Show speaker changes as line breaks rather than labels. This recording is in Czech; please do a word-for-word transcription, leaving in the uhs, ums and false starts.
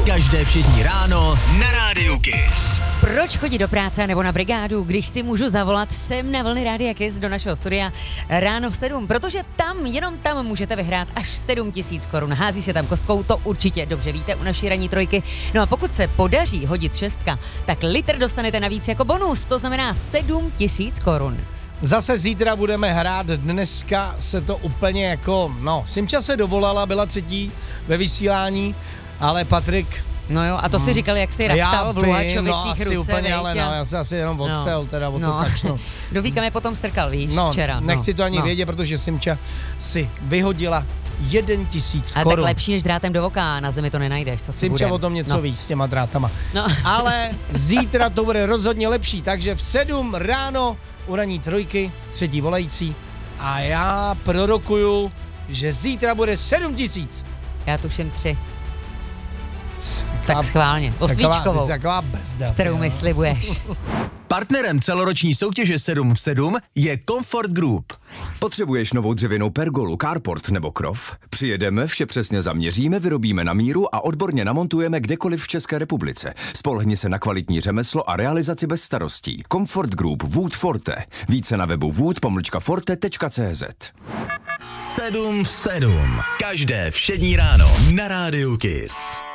Každé všední ráno na Rádiu Kiss.
Proč chodit do práce nebo na brigádu, když si můžu zavolat sem na vlny Rádia Kiss do našeho studia ráno v sedm? Protože tam, jenom tam můžete vyhrát až sedm tisíc korun. Hází se tam kostkou, to určitě dobře víte u naší ranní trojky. No a pokud se podaří hodit šestka, tak litr dostanete navíc jako bonus, to znamená sedm tisíc korun.
Zase zítra budeme hrát, dneska se to úplně jako, no, Simča se dovolala, byla třetí ve vysílání, ale Patrik...
No jo, a to si říkal, jak jsi rachtal v Luhačovicích
no, asi
ruce,
úplně,
veď?
ale no, já se asi jenom odsel, no, teda o
no.
to kačnu.
Do víka mě potom strkal, víš,
no,
včera.
nechci
no,
to ani
no.
vědět, protože Simča si vyhodila jeden tisíc
Ale
korun.
tak lepší než drátem do voka, na zemi to nenajdeš, to si
Simča
budem.
o tom něco
no.
ví s těma drátama.
No.
Ale zítra to bude rozhodně lepší, takže v sedm ráno u ranní trojky, třetí volající, a já prorokuju, že zítra bude sedm tisíc.
Já tuším tři. Tak schválně, osvíčkovou,
taková brzda,
kterou mi slibuješ.
Partnerem celoroční soutěže sedm v sedm je Comfort Group.
Potřebuješ novou dřevěnou pergolu, carport nebo krov? Přijedeme, vše přesně zaměříme, vyrobíme na míru a odborně namontujeme kdekoliv v České republice. Spolehni se na kvalitní řemeslo a realizaci bez starostí. Comfort Group Wood Forte. Více na webu wood pomlčka forte tečka cz.
sedm v sedm. Každé všední ráno na Rádiu Kiss.